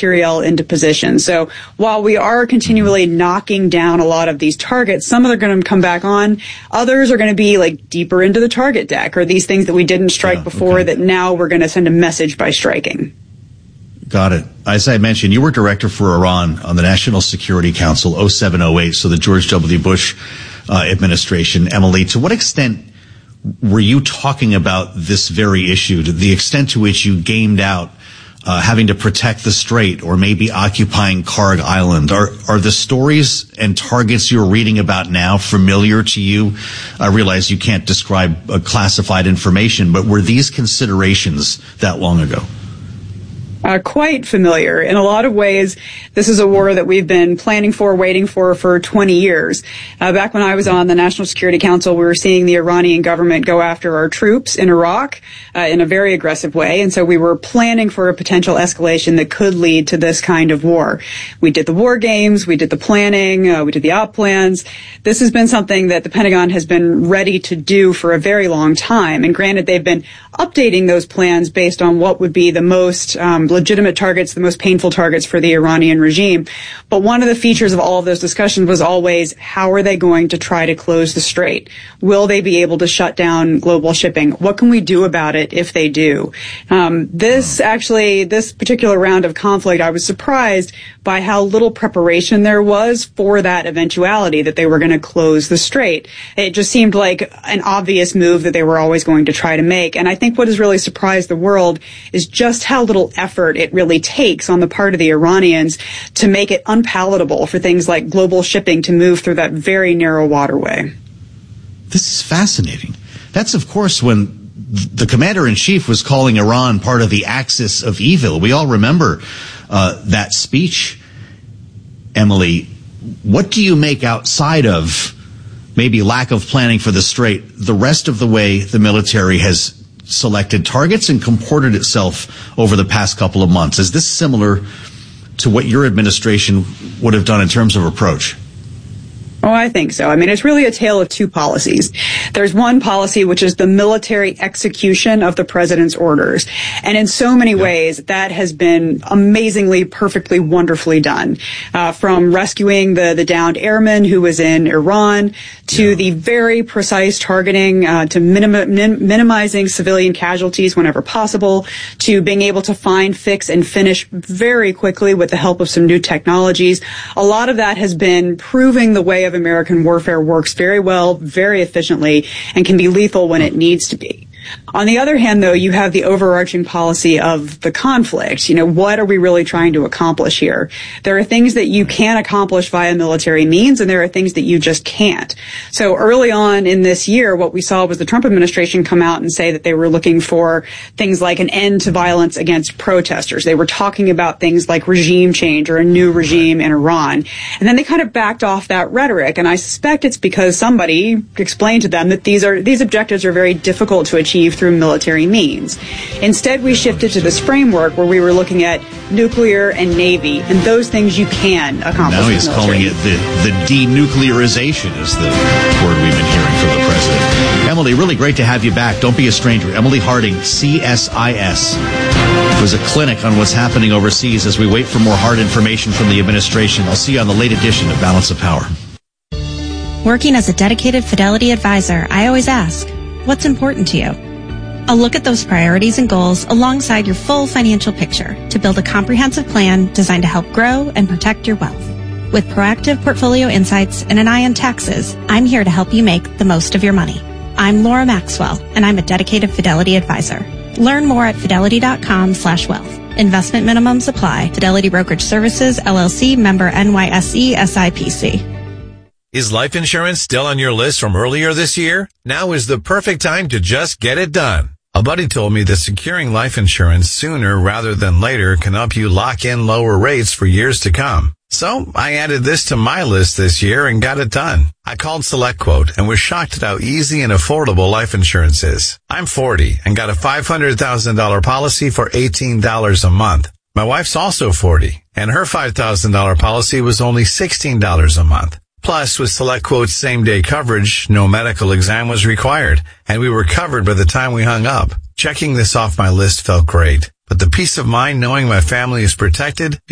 materiel into position. So while we are continually knocking down a lot of these targets, some are going to come back on. Others are going to be like deeper into the target deck, or these things that we didn't strike before that now we're going to send a message by striking. Got it. As I mentioned, you were director for Iran on the National Security Council 0708, so the George W. Bush administration. Emily, to what extent were you talking about this very issue, to the extent to which you gamed out having to protect the Strait or maybe occupying Karg Island? Are the stories and targets you're reading about now familiar to you? I realize you can't describe classified information, but were these considerations that long ago? Quite familiar. In a lot of ways, this is a war that we've been planning for, waiting for 20 years. Back when I was on the National Security Council, we were seeing the Iranian government go after our troops in Iraq in a very aggressive way. And so we were planning for a potential escalation that could lead to this kind of war. We did the war games, we did the planning, we did the op plans. This has been something that the Pentagon has been ready to do for a very long time. And granted, they've been updating those plans based on what would be the most legitimate targets, the most painful targets for the Iranian regime. But one of the features of all of those discussions was always, how are they going to try to close the Strait? Will they be able to shut down global shipping? What can we do about it if they do? This particular round of conflict, I was surprised by how little preparation there was for that eventuality that they were going to close the Strait. It just seemed like an obvious move that they were always going to try to make. And I think what has really surprised the world is just how little effort it really takes on the part of the Iranians to make it unpalatable for things like global shipping to move through that very narrow waterway. This is fascinating. That's, of course, when the commander-in-chief was calling Iran part of the axis of evil. We all remember that speech. Emily, what do you make outside of maybe lack of planning for the Strait, the rest of the way the military has selected targets and comported itself over the past couple of months? Is this similar to what your administration would have done in terms of approach? Oh, I think so. I mean, it's really a tale of two policies. There's one policy, which is the military execution of the president's orders. And in so many ways, that has been amazingly, perfectly, wonderfully done. From rescuing the downed airman who was in Iran to the very precise targeting, to minimizing civilian casualties whenever possible, to being able to find, fix, and finish very quickly with the help of some new technologies. A lot of that has been proving the way of American warfare works very well, very efficiently, and can be lethal when it needs to be. On the other hand, though, you have the overarching policy of the conflict. You know, what are we really trying to accomplish here? There are things that you can accomplish via military means, and there are things that you just can't. So early on in this year, what we saw was the Trump administration come out and say that they were looking for things like an end to violence against protesters. They were talking about things like regime change or a new regime in Iran. And then they kind of backed off that rhetoric. And I suspect it's because somebody explained to them that these objectives are very difficult to achieve through military means. Instead, we shifted to this framework where we were looking at nuclear and Navy, and those things you can accomplish. Now he's calling it the denuclearization is the word we've been hearing from the president. Emily, really great to have you back. Don't be a stranger. Emily Harding, CSIS. It was a clinic on what's happening overseas as we wait for more hard information from the administration. I'll see you on the late edition of Balance of Power. Working as a dedicated Fidelity advisor, I always ask, what's important to you? I'll look at those priorities and goals alongside your full financial picture to build a comprehensive plan designed to help grow and protect your wealth. With proactive portfolio insights and an eye on taxes, I'm here to help you make the most of your money. I'm Laura Maxwell, and I'm a dedicated Fidelity advisor. Learn more at fidelity.com/wealth. Investment minimums apply. Fidelity Brokerage Services, LLC, member NYSE, SIPC. Is life insurance still on your list from earlier this year? Now is the perfect time to just get it done. A buddy told me that securing life insurance sooner rather than later can help you lock in lower rates for years to come. So I added this to my list this year and got it done. I called SelectQuote and was shocked at how easy and affordable life insurance is. I'm 40 and got a $500,000 policy for $18 a month. My wife's also 40 and her $5,000 policy was only $16 a month. Plus, with SelectQuote's same-day coverage, no medical exam was required, and we were covered by the time we hung up. Checking this off my list felt great, but the peace of mind knowing my family is protected